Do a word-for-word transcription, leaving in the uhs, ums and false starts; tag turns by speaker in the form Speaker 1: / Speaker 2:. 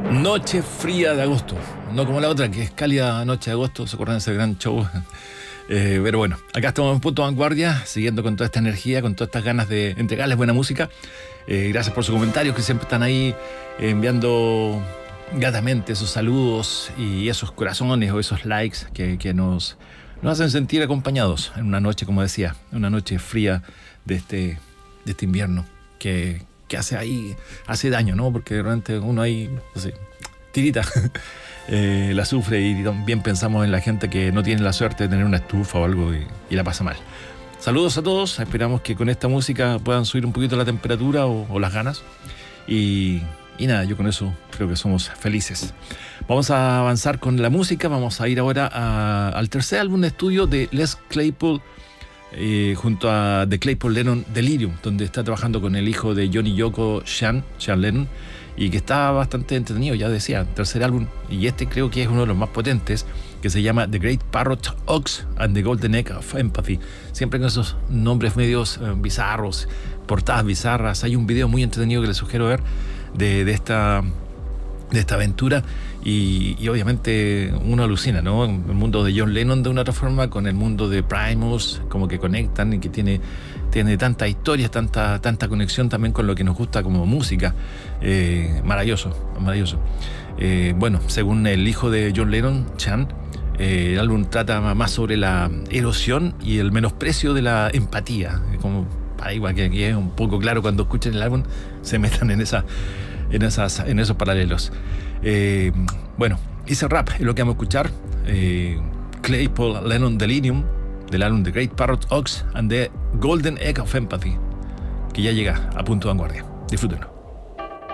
Speaker 1: Noche fría de agosto, no como la otra que es cálida noche de agosto. ¿Se acuerdan de ese gran show? Eh, pero bueno, acá estamos en Punto Vanguardia, siguiendo con toda esta energía, con todas estas ganas de entregarles buena música. Eh, gracias por sus comentarios, que siempre están ahí eh, enviando gratamente esos saludos y esos corazones o esos likes que, que nos, nos hacen sentir acompañados en una noche, como decía, una noche fría de este, de este invierno que, que hace ahí, hace daño, ¿no? Porque realmente uno ahí, no sé, tirita. Eh, la sufre, y también pensamos en la gente que no tiene la suerte de tener una estufa o algo y, y la pasa mal. Saludos a todos, esperamos que con esta música puedan subir un poquito la temperatura o, o las ganas y, y nada, yo con eso creo que somos felices. Vamos a avanzar con la música, vamos a ir ahora a, al tercer álbum de estudio de Les Claypool eh, junto a The Claypool Lennon Delirium, donde está trabajando con el hijo de John y Yoko, Sean, Sean Lennon, y que está bastante entretenido, ya decía, tercer álbum, y este creo que es uno de los más potentes, que se llama The Great Parrot Ox and the Golden Egg of Empathy. Siempre con esos nombres medios eh, bizarros, portadas bizarras. Hay un video muy entretenido que les sugiero ver de, de, esta, de esta aventura, y, y obviamente uno alucina, ¿no? El mundo de John Lennon de una otra forma con el mundo de Primus, como que conectan y que tiene... tiene tantas historias, tanta, tanta conexión también con lo que nos gusta como música. Eh, maravilloso, maravilloso. Eh, bueno, según el hijo de John Lennon, Sean, eh, el álbum trata más sobre la erosión y el menosprecio de la empatía. Como para igual que aquí es un poco claro cuando escuchen el álbum, se metan en, esa, en, esas, en esos paralelos. Eh, bueno, ese rap es lo que vamos a escuchar. Eh, Claypool Lennon Delirium, del álbum The Great Parrot Ox and the Golden Egg of Empathy, que ya llega a Punto Vanguardia. Disfrútenlo.